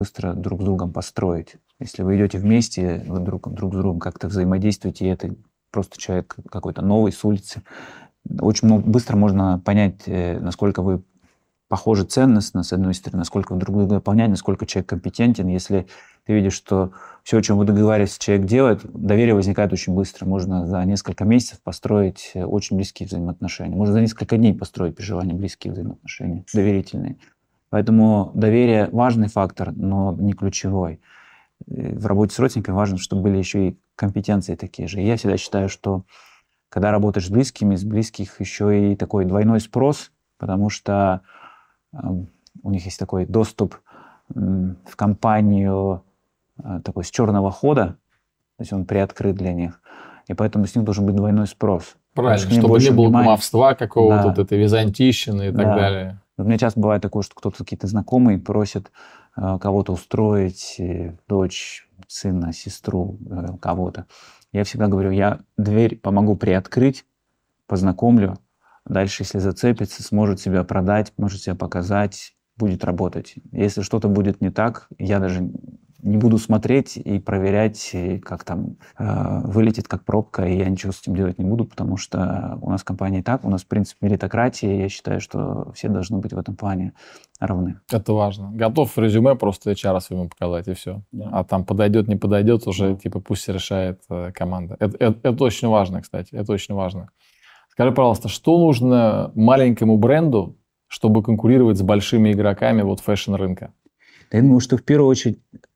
быстро друг с другом построить. Если вы идете вместе, вы друг с другом как-то взаимодействуете, и это просто человек какой-то новый с улицы, очень быстро можно понять, насколько вы похожи ценностно, с одной стороны, насколько вы друг друга дополняете, насколько человек компетентен. Если ты видишь, что все, о чем вы договаривались, человек делает, доверие возникает очень быстро. Можно за несколько месяцев построить очень близкие взаимоотношения. Можно за несколько дней построить при желании близкие взаимоотношения, доверительные. Поэтому доверие – важный фактор, но не ключевой. В работе с родственниками важно, чтобы были еще и компетенции такие же. И я всегда считаю, что когда работаешь с близкими, с близких еще и такой двойной спрос, потому что у них есть такой доступ в компанию такой с черного хода, то есть он приоткрыт для них, и поэтому с них должен быть двойной спрос. Правильно, чтобы не было кумовства какого-то, вот этой византийщины и так далее. У меня часто бывает такое, что кто-то, какие-то знакомые просят кого-то устроить, дочь, сына, сестру, кого-то. Я всегда говорю, я дверь помогу приоткрыть, познакомлю. Дальше, если зацепится, сможет себя продать, может себя показать, будет работать. Если что-то будет не так, я даже не буду смотреть и проверять, как там вылетит как пробка, и я ничего с этим делать не буду, потому что у нас компания так, у нас принцип меритократии, я считаю, что все должны быть в этом плане равны. Это важно. Готов резюме просто HR своему показать, и все. Да. А там подойдет, не подойдет, уже типа пусть решает команда. Это очень важно, кстати, это очень важно. Скажи, пожалуйста, что нужно маленькому бренду, чтобы конкурировать с большими игроками вот фэшн-рынка? Я думаю, что в первую очередь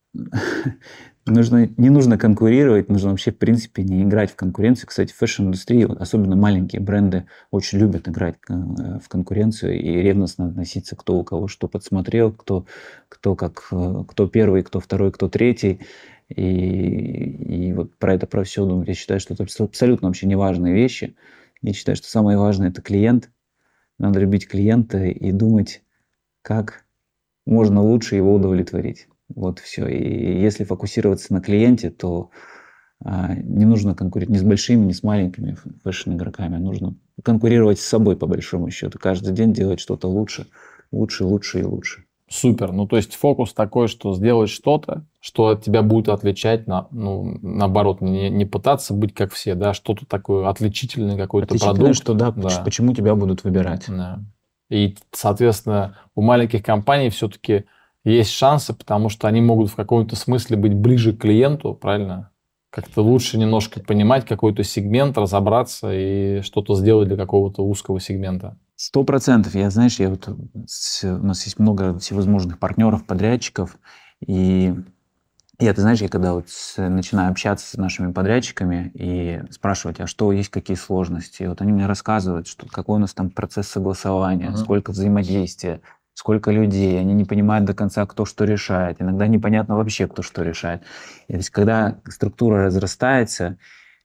не нужно конкурировать, нужно вообще в принципе не играть в конкуренцию. Кстати, в фэшн-индустрии, особенно маленькие бренды, очень любят играть в конкуренцию и ревностно относиться, кто у кого что подсмотрел, кто первый, кто второй, кто третий. И вот про это, про все, думаю, я считаю, что это абсолютно вообще неважные вещи. Я считаю, что самое важное – это клиент. Надо любить клиента и думать, как можно лучше его удовлетворить. Вот все. И если фокусироваться на клиенте, то не нужно конкурировать ни с большими, ни с маленькими фэшн-игроками. Нужно конкурировать с собой, по большому счету. Каждый день делать что-то лучше, лучше и лучше. Супер. Ну, то есть фокус такой, что сделать что-то, что от тебя будет отличать, наоборот, не пытаться быть как все, да, что-то такое отличительное, какой-то продукт. Что да, почему тебя будут выбирать. Да. И, соответственно, у маленьких компаний все-таки есть шансы, потому что они могут в каком-то смысле быть ближе к клиенту, правильно? Как-то лучше немножко понимать какой-то сегмент, разобраться и что-то сделать для какого-то узкого сегмента. 100%. У нас есть много всевозможных партнеров, подрядчиков, и ты знаешь, я когда начинаю общаться с нашими подрядчиками и спрашивать, а что есть, какие сложности, и вот они мне рассказывают, что какой у нас там процесс согласования, сколько взаимодействия, сколько людей, они не понимают до конца, кто что решает, иногда непонятно вообще, кто что решает. И, то есть, когда структура разрастается,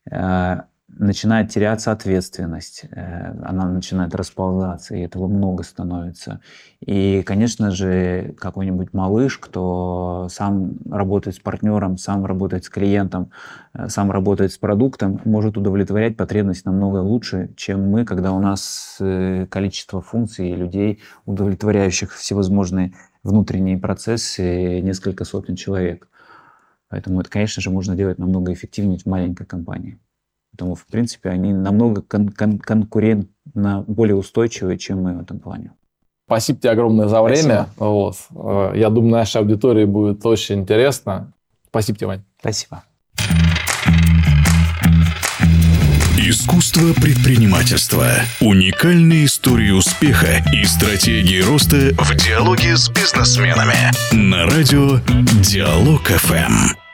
начинает теряться ответственность, она начинает расползаться, и этого много становится. И, конечно же, какой-нибудь малыш, кто сам работает с партнером, сам работает с клиентом, сам работает с продуктом, может удовлетворять потребность намного лучше, чем мы, когда у нас количество функций и людей, удовлетворяющих всевозможные внутренние процессы, несколько сотен человек. Поэтому это, конечно же, можно делать намного эффективнее в маленькой компании. Поэтому, в принципе, они намного конкурентно более устойчивые, чем мы в этом плане. Спасибо тебе огромное за время. Вот. Я думаю, нашей аудитории будет очень интересно. Спасибо тебе, Вань. Спасибо. Искусство предпринимательства. Уникальные истории успеха и стратегии роста в диалоге с бизнесменами. На радио Диалог ФМ.